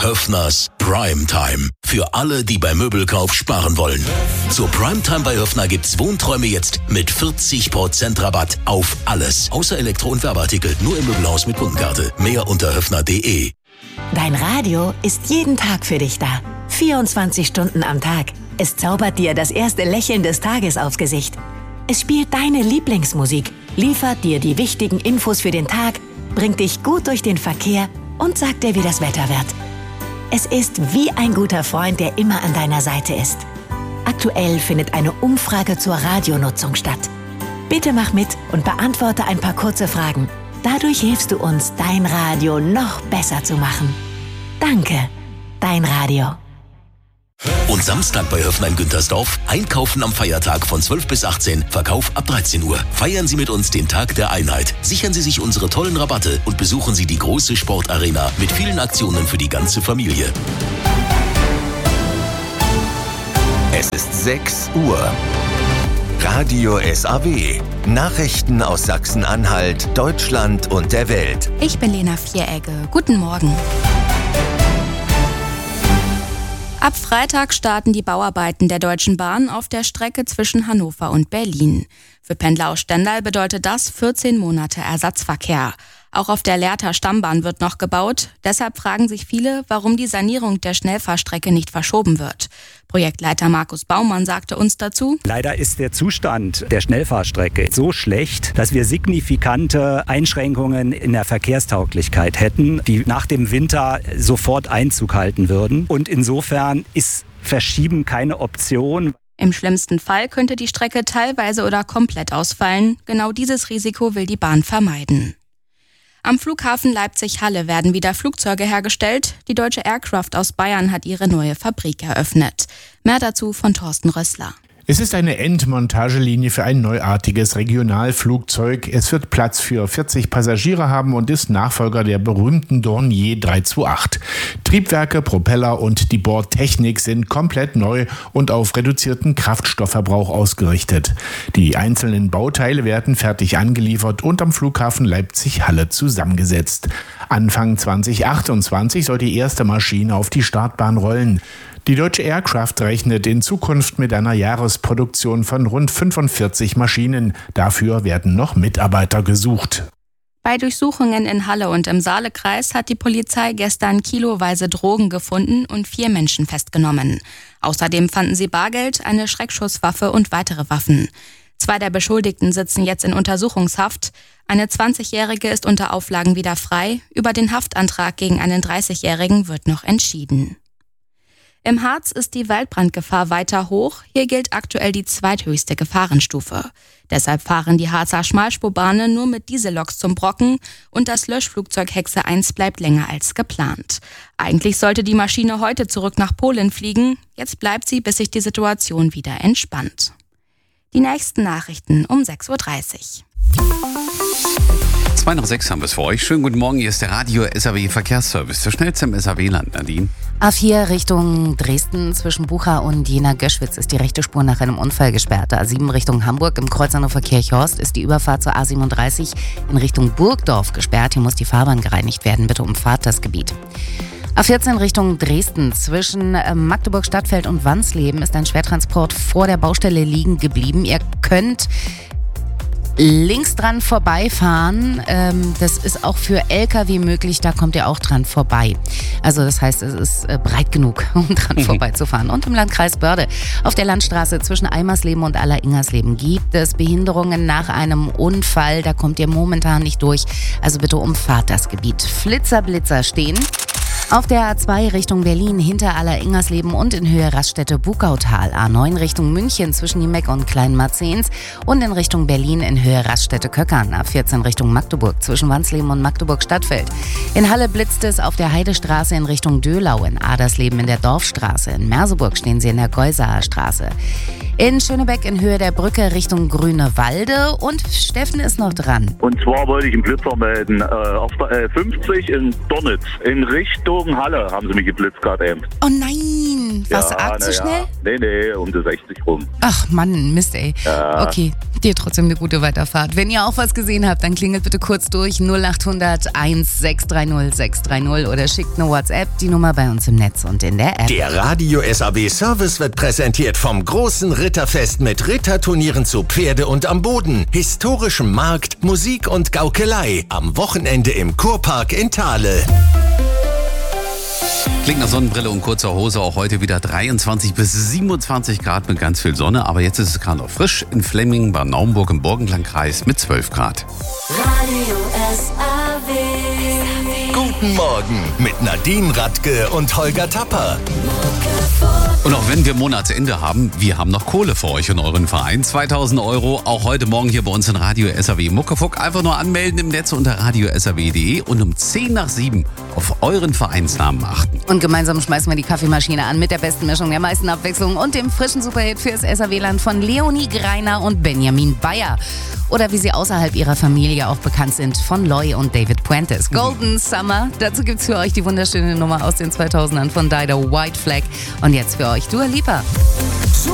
Höffners Primetime. Für alle, die beim Möbelkauf sparen wollen. Zur Primetime bei Höffner gibt's Wohnträume jetzt mit 40% Rabatt auf alles. Außer Elektro- und Werbeartikel. Nur im Möbelhaus mit Kundenkarte. Mehr unter höffner.de. Dein Radio ist jeden Tag für dich da. 24 Stunden am Tag. Es zaubert dir das erste Lächeln des Tages aufs Gesicht. Es spielt deine Lieblingsmusik, liefert dir die wichtigen Infos für den Tag, bringt dich gut durch den Verkehr und sagt dir, wie das Wetter wird. Es ist wie ein guter Freund, der immer an deiner Seite ist. Aktuell findet eine Umfrage zur Radionutzung statt. Bitte mach mit und beantworte ein paar kurze Fragen. Dadurch hilfst du uns, dein Radio noch besser zu machen. Danke, dein Radio. Und Samstag bei Höffner in Güntersdorf. Einkaufen am Feiertag von 12 bis 18, Verkauf ab 13 Uhr. Feiern Sie mit uns den Tag der Einheit. Sichern Sie sich unsere tollen Rabatte und besuchen Sie die große Sportarena mit vielen Aktionen für die ganze Familie. Es ist 6 Uhr. Radio SAW. Nachrichten aus Sachsen-Anhalt, Deutschland und der Welt. Ich bin Lena Vieregge. Guten Morgen. Ab Freitag starten die Bauarbeiten der Deutschen Bahn auf der Strecke zwischen Hannover und Berlin. Für Pendler aus Stendal bedeutet das 14 Monate Ersatzverkehr. Auch auf der Lehrter Stammbahn wird noch gebaut. Deshalb fragen sich viele, warum die Sanierung der Schnellfahrstrecke nicht verschoben wird. Projektleiter Markus Baumann sagte uns dazu: Leider ist der Zustand der Schnellfahrstrecke so schlecht, dass wir signifikante Einschränkungen in der Verkehrstauglichkeit hätten, die nach dem Winter sofort Einzug halten würden. Und insofern ist Verschieben keine Option. Im schlimmsten Fall könnte die Strecke teilweise oder komplett ausfallen. Genau dieses Risiko will die Bahn vermeiden. Am Flughafen Leipzig-Halle werden wieder Flugzeuge hergestellt. Die Deutsche Aircraft aus Bayern hat ihre neue Fabrik eröffnet. Mehr dazu von Thorsten Rössler. Es ist eine Endmontagelinie für ein neuartiges Regionalflugzeug. Es wird Platz für 40 Passagiere haben und ist Nachfolger der berühmten Dornier 328. Triebwerke, Propeller und die Bordtechnik sind komplett neu und auf reduzierten Kraftstoffverbrauch ausgerichtet. Die einzelnen Bauteile werden fertig angeliefert und am Flughafen Leipzig-Halle zusammengesetzt. Anfang 2028 soll die erste Maschine auf die Startbahn rollen. Die Deutsche Aircraft rechnet in Zukunft mit einer Jahresproduktion von rund 45 Maschinen. Dafür werden noch Mitarbeiter gesucht. Bei Durchsuchungen in Halle und im Saalekreis hat die Polizei gestern kiloweise Drogen gefunden und 4 Menschen festgenommen. Außerdem fanden sie Bargeld, eine Schreckschusswaffe und weitere Waffen. 2 der Beschuldigten sitzen jetzt in Untersuchungshaft. Eine 20-Jährige ist unter Auflagen wieder frei. Über den Haftantrag gegen einen 30-Jährigen wird noch entschieden. Im Harz ist die Waldbrandgefahr weiter hoch. Hier gilt aktuell die zweithöchste Gefahrenstufe. Deshalb fahren die Harzer Schmalspurbahnen nur mit Dieselloks zum Brocken und das Löschflugzeug Hexe 1 bleibt länger als geplant. Eigentlich sollte die Maschine heute zurück nach Polen fliegen. Jetzt bleibt sie, bis sich die Situation wieder entspannt. Die nächsten Nachrichten um 6.30 Uhr. 2 nach 6 haben wir es für euch. Schönen guten Morgen, hier ist der Radio SAW Verkehrsservice. Zur schnellste im SAW-Land, Nadine. A4 Richtung Dresden zwischen Bucha und Jena-Göschwitz ist die rechte Spur nach einem Unfall gesperrt. A7 Richtung Hamburg im Kreuz Hannover Kirchhorst ist die Überfahrt zur A37 in Richtung Burgdorf gesperrt. Hier muss die Fahrbahn gereinigt werden. Bitte umfahrt das Gebiet. A14 Richtung Dresden zwischen Magdeburg Stadtfeld und Wansleben ist ein Schwertransport vor der Baustelle liegen geblieben. Ihr könnt links dran vorbeifahren. Das ist auch für LKW möglich, da kommt ihr auch dran vorbei. Also das heißt, es ist breit genug, um dran vorbeizufahren. Und im Landkreis Börde auf der Landstraße zwischen Eimersleben und Alleringersleben gibt es Behinderungen nach einem Unfall. Da kommt ihr momentan nicht durch. Also bitte umfahrt das Gebiet. Blitzer stehen. Auf der A2 Richtung Berlin hinter Alleringersleben und in Höhe Raststätte Bugautal. A9 Richtung München zwischen Niemeck und Kleinmarzens und in Richtung Berlin in Höhe Raststätte Köckern. A14 Richtung Magdeburg zwischen Wansleben und Magdeburg Stadtfeld. In Halle blitzt es auf der Heidestraße in Richtung Döhlau, in Adersleben in der Dorfstraße. In Merseburg stehen sie in der Geusaer Straße. In Schönebeck in Höhe der Brücke Richtung Grünewalde und Steffen ist noch dran. Und zwar wollte ich einen Blitzer melden. Auf der 50 in Dornitz in Richtung Halle haben sie mich geblitzt gerade eben. Oh nein! Mann, was arg zu schnell? Nee, um die 60 rum. Ach Mann, Mist, ey. Ja. Okay, dir trotzdem eine gute Weiterfahrt. Wenn ihr auch was gesehen habt, dann klingelt bitte kurz durch 0800 1630 630 oder schickt eine WhatsApp, die Nummer bei uns im Netz und in der App. Der Radio SAW Service wird präsentiert vom großen Ritterfest mit Ritterturnieren zu Pferde und am Boden, historischem Markt, Musik und Gaukelei. Am Wochenende im Kurpark in Thale. Klingt nach Sonnenbrille und kurzer Hose, auch heute wieder 23 bis 27 Grad mit ganz viel Sonne. Aber jetzt ist es gerade noch frisch in Flemmingen, Bad Naumburg im Burgenlandkreis mit 12 Grad. Radio SAW. Guten Morgen mit Nadine Radke und Holger Tapper. Und auch wenn wir Monatsende haben, wir haben noch Kohle für euch und euren Verein. 2.000 €, auch heute Morgen hier bei uns in Radio SAW Muckefuck. Einfach nur anmelden im Netz unter radiosaw.de und um 10 nach 7 auf euren Vereinsnamen achten. Und gemeinsam schmeißen wir die Kaffeemaschine an mit der besten Mischung, der meisten Abwechslung und dem frischen Superhit fürs SAW-Land von Leonie Greiner und Benjamin Bayer. Oder wie sie außerhalb ihrer Familie auch bekannt sind, von Loy und David Puentes. Golden Summer, dazu gibt's für euch die wunderschöne Nummer aus den 2000ern von Dido, White Flag. Und jetzt für euch Dua Lipa.